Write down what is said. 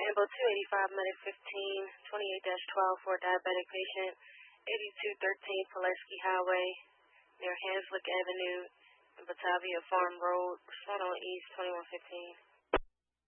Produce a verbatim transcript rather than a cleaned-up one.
Ambo two eighty-five, Medic fifteen, twenty-eight dash twelve for a diabetic patient, eighty-two thirteen Pulaski Highway, near Hanslick Avenue and Batavia Farm Road, respond on East twenty-one fifteen.